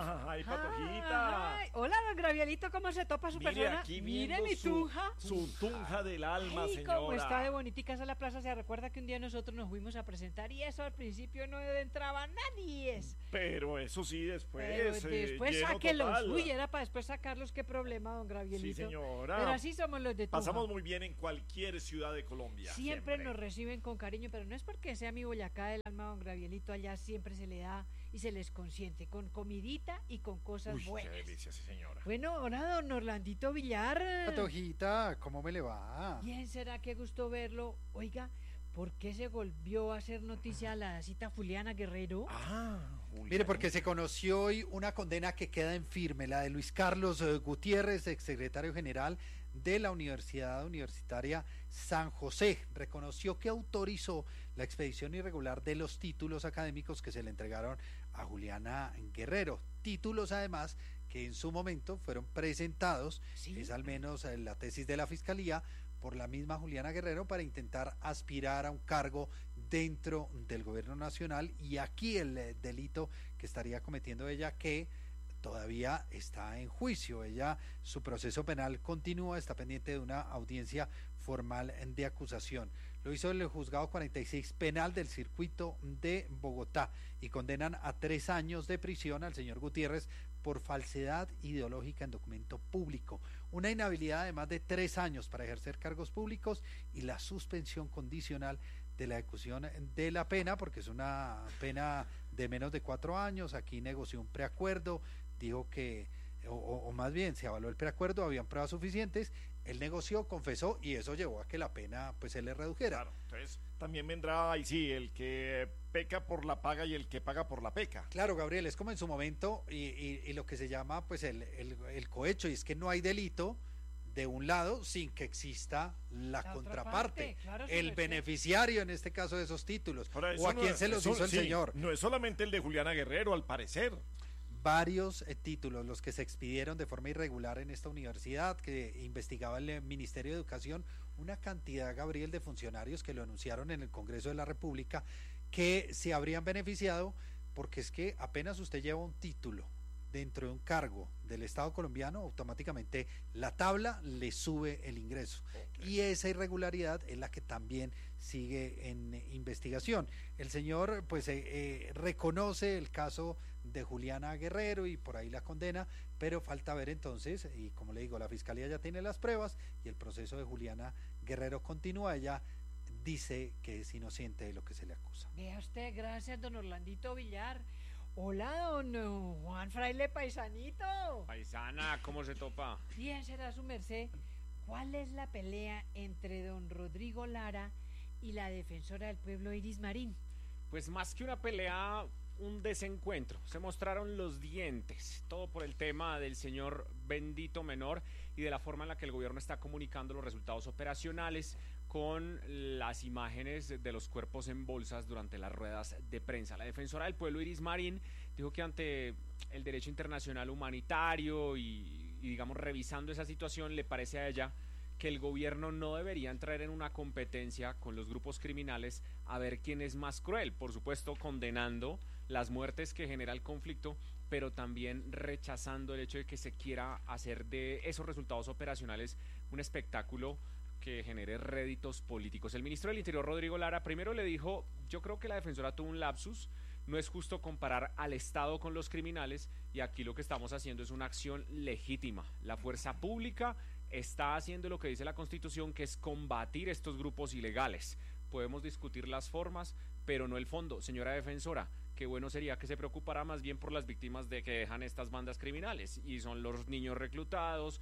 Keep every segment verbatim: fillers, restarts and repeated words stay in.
Ay, Patojita. Ay, hola, don Gravielito, ¿cómo se topa su Mire, persona? aquí Mire viendo mi su, tunja. su tunja del alma, Ay, señora. cómo está de bonitica esa la plaza. Se recuerda que un día nosotros nos fuimos a presentar y eso al principio no entraba nadie. Pero eso sí, después. Pero eh, después lleno sáquelos. total. Uy, era para después sacarlos. Qué problema, don Gravielito. Sí, señora. Pero así somos los de tunja. Pasamos muy bien en cualquier ciudad de Colombia. Siempre, Siempre nos reciben con cariño, pero no es porque sea mi Boyacá del alma, don Gravielito. Allá siempre se le da y se les consiente con comidita y con cosas Uy, buenas. qué delicia, sí, señora. Bueno, hola, don Orlandito Villar. Patojita, ¿cómo me le va? Bien, será que gusto verlo. Oiga, ¿por qué se volvió a hacer noticia la cita Juliana Guerrero? Ah, Julián. Mire, porque se conoció hoy una condena que queda en firme, la de Luis Carlos eh, Gutiérrez, exsecretario general de la Universidad Universitaria San José. Reconoció que autorizó la expedición irregular de los títulos académicos que se le entregaron a Juliana Guerrero. Títulos, además, que en su momento fueron presentados, ¿Sí? es al menos eh, la tesis de la Fiscalía, por la misma Juliana Guerrero para intentar aspirar a un cargo dentro del gobierno nacional, y aquí el eh, delito que estaría cometiendo ella, que todavía está en juicio. Ella, su proceso penal continúa, está pendiente de una audiencia formal de acusación. Lo hizo el juzgado cuarenta y seis penal del circuito de Bogotá y condenan a tres años de prisión al señor Gutiérrez por falsedad ideológica en documento público, una inhabilidad de más de tres años para ejercer cargos públicos y la suspensión condicional de la ejecución de la pena, porque es una pena de menos de cuatro años. Aquí negoció un preacuerdo, dijo que, o, o más bien se avaló el preacuerdo, habían pruebas suficientes, él negoció, confesó y eso llevó a que la pena pues se le redujera. Claro, entonces también vendrá ahí sí, el que peca por la paga y el que paga por la peca. Claro, Gabriel, es como en su momento y, y, y lo que se llama pues el, el, el cohecho, y es que no hay delito de un lado sin que exista la, La contraparte, parte, claro, el beneficiario en este caso de esos títulos, Ahora, o a no quién es- se los eso- hizo el sí, señor. No es solamente el de Juliana Guerrero, al parecer. Varios eh, títulos los que se expidieron de forma irregular en esta universidad, que investigaba el eh, Ministerio de Educación, una cantidad, Gabriel, de funcionarios que lo anunciaron en el Congreso de la República, que se habrían beneficiado, porque es que apenas usted lleva un título dentro de un cargo del Estado colombiano, automáticamente la tabla le sube el ingreso. Okay. Y esa irregularidad es la que también sigue en eh, investigación. El señor pues eh, eh, reconoce el caso de Juliana Guerrero y por ahí la condena, pero falta ver entonces, y como le digo, la Fiscalía ya tiene las pruebas y el proceso de Juliana Guerrero continúa. Ella dice que es inocente de lo que se le acusa. Vea usted, gracias, don Orlandito Villar. Hola, don uh, Juan Fraile Paisanito. Paisana, ¿cómo se topa? Bien, será su merced. ¿Cuál es la pelea entre don Rodrigo Lara y la defensora del pueblo Iris Marín? Pues más que una pelea, un desencuentro. Se mostraron los dientes, todo por el tema del señor Bendito Menor y de la forma en la que el gobierno está comunicando los resultados operacionales con las imágenes de los cuerpos en bolsas durante las ruedas de prensa. La defensora del pueblo, Iris Marín, dijo que ante el derecho internacional humanitario y, y digamos revisando esa situación, le parece a ella que el gobierno no debería entrar en una competencia con los grupos criminales a ver quién es más cruel, por supuesto condenando las muertes que genera el conflicto, pero también rechazando el hecho de que se quiera hacer de esos resultados operacionales un espectáculo que genere réditos políticos. El ministro del Interior, Rodrigo Lara, primero le dijo: yo creo que la defensora tuvo un lapsus, no es justo comparar al Estado con los criminales y aquí lo que estamos haciendo es una acción legítima. La fuerza pública está haciendo lo que dice la Constitución, que es combatir estos grupos ilegales. Podemos discutir las formas, pero no el fondo. Señora defensora, qué bueno sería que se preocupara más bien por las víctimas de que dejan estas bandas criminales, y son los niños reclutados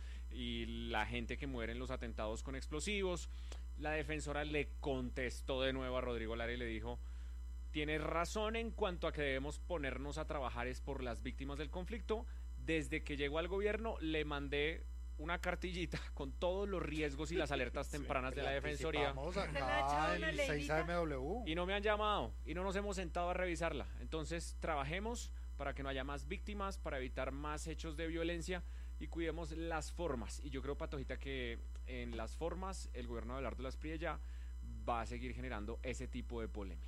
y la gente que muere en los atentados con explosivos. La defensora le contestó de nuevo a Rodrigo Lara y le dijo: tienes razón en cuanto a que debemos ponernos a trabajar es por las víctimas del conflicto. Desde que llegó al gobierno le mandé una cartillita con todos los riesgos y las alertas tempranas Sí, de la defensoría. Vamos ¿Se la acá echaron el a Leidita? seis A M W. Y no me han llamado y no nos hemos sentado a revisarla. Entonces trabajemos para que no haya más víctimas, para evitar más hechos de violencia y cuidemos las formas. Y yo creo, Patojita, que en las formas el gobierno de Abelardo Lasprilla va a seguir generando ese tipo de polémicas.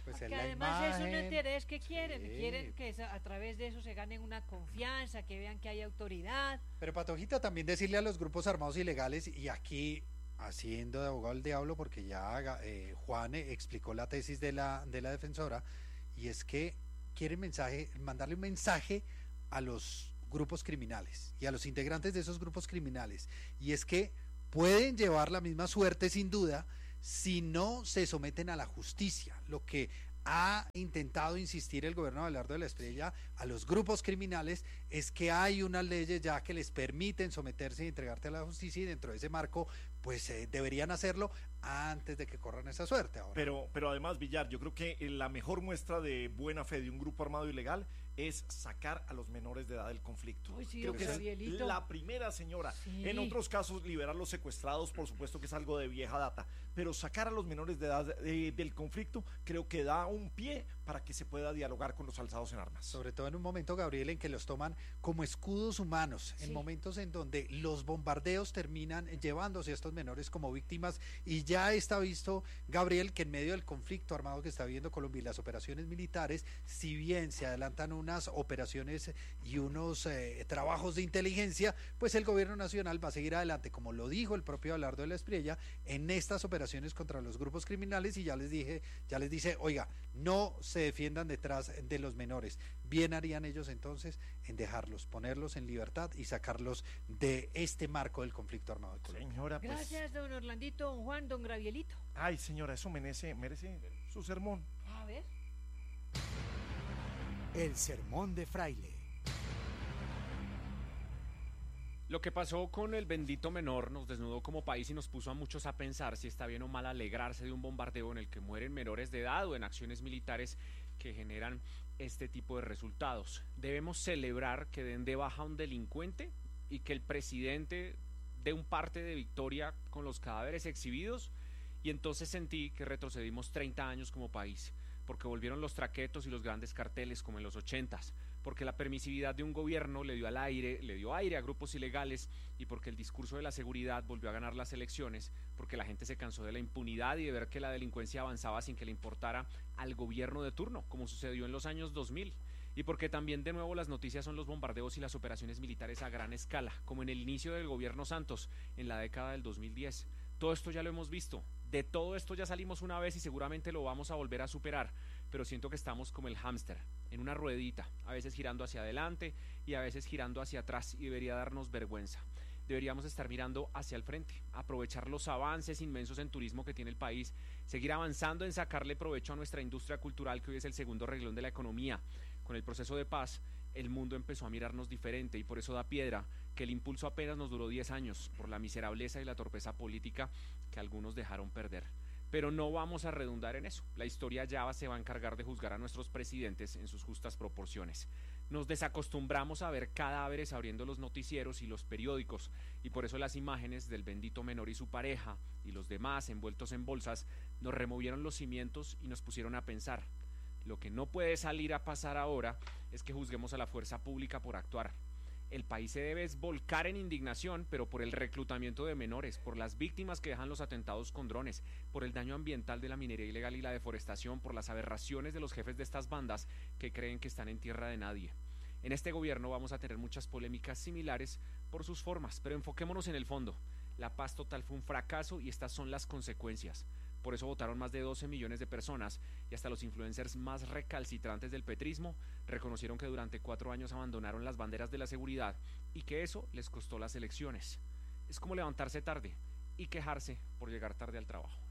Pues Porque es la además es un imagen. interés que quieren, Sí. quieren que esa- a través de eso se ganen una confianza, que vean que hay autoridad. Pero Patojita, también decirle a los grupos armados ilegales, y aquí haciendo de abogado del diablo, porque ya eh, Juan eh, explicó la tesis de la, de la defensora, y es que quieren mensaje, mandarle un mensaje a los grupos criminales y a los integrantes de esos grupos criminales, y es que pueden llevar la misma suerte sin duda si no se someten a la justicia, lo que ha intentado insistir el gobierno de Abelardo de la Espriella a los grupos criminales es que hay unas leyes ya que les permiten someterse y entregarte a la justicia, y dentro de ese marco pues eh, deberían hacerlo antes de que corran esa suerte. Ahora, Pero, pero además, Villar, yo creo que la mejor muestra de buena fe de un grupo armado ilegal es sacar a los menores de edad del conflicto. Uy, sí, creo don que es Gabrielito. la primera, señora. Sí. En otros casos, liberar los secuestrados, por supuesto que es algo de vieja data, pero sacar a los menores de edad eh, del conflicto creo que da un pie para que se pueda dialogar con los alzados en armas. sobre todo en un momento, Gabriel, en que los toman como escudos humanos, en Sí. momentos en donde los bombardeos terminan llevándose a estos menores como víctimas, y ya está visto, Gabriel, que en medio del conflicto armado que está viviendo Colombia y las operaciones militares, si bien se adelantan unas operaciones y unos eh, trabajos de inteligencia, pues el gobierno nacional va a seguir adelante, como lo dijo el propio Abelardo de la Espriella, en estas operaciones contra los grupos criminales, y ya les dije, ya les dice, oiga, no se defiendan detrás de los menores. Bien harían ellos entonces en dejarlos, ponerlos en libertad y sacarlos de este marco del conflicto armado de Colombia. Señora, pues... Gracias, don Orlandito, don Juan, don Gravielito. Ay, señora, eso merece, merece su sermón. A ver. El sermón de Fraile. Lo que pasó con el bendito menor nos desnudó como país y nos puso a muchos a pensar si está bien o mal alegrarse de un bombardeo en el que mueren menores de edad o en acciones militares que generan este tipo de resultados. Debemos celebrar que den de baja a un delincuente y que el presidente dé un parte de victoria con los cadáveres exhibidos, y entonces sentí que retrocedimos treinta años como país, porque volvieron los traquetos y los grandes carteles como en los ochentas, porque la permisividad de un gobierno le dio al aire, le dio aire a grupos ilegales, y porque el discurso de la seguridad volvió a ganar las elecciones, porque la gente se cansó de la impunidad y de ver que la delincuencia avanzaba sin que le importara al gobierno de turno, como sucedió en los años dos mil, y porque también de nuevo las noticias son los bombardeos y las operaciones militares a gran escala, como en el inicio del gobierno Santos, en la década del dos mil diez. Todo esto ya lo hemos visto, de todo esto ya salimos una vez y seguramente lo vamos a volver a superar, pero siento que estamos como el hámster, en una ruedita, a veces girando hacia adelante y a veces girando hacia atrás, y debería darnos vergüenza. Deberíamos estar mirando hacia el frente, aprovechar los avances inmensos en turismo que tiene el país, seguir avanzando en sacarle provecho a nuestra industria cultural, que hoy es el segundo renglón de la economía. Con el proceso de paz, el mundo empezó a mirarnos diferente, y por eso da piedra que el impulso apenas nos duró diez años, por la miserableza y la torpeza política que algunos dejaron perder. Pero no vamos a redundar en eso. La historia ya se va a encargar de juzgar a nuestros presidentes en sus justas proporciones. Nos desacostumbramos a ver cadáveres abriendo los noticieros y los periódicos, y por eso las imágenes del bendito menor y su pareja y los demás envueltos en bolsas nos removieron los cimientos y nos pusieron a pensar. Lo que no puede salir a pasar ahora es que juzguemos a la fuerza pública por actuar. El país se debe volcar en indignación, pero por el reclutamiento de menores, por las víctimas que dejan los atentados con drones, por el daño ambiental de la minería ilegal y la deforestación, por las aberraciones de los jefes de estas bandas que creen que están en tierra de nadie. En este gobierno vamos a tener muchas polémicas similares por sus formas, pero enfoquémonos en el fondo. La paz total fue un fracaso y estas son las consecuencias. Por eso votaron más de doce millones de personas, y hasta los influencers más recalcitrantes del petrismo reconocieron que durante cuatro años abandonaron las banderas de la seguridad y que eso les costó las elecciones. Es como levantarse tarde y quejarse por llegar tarde al trabajo.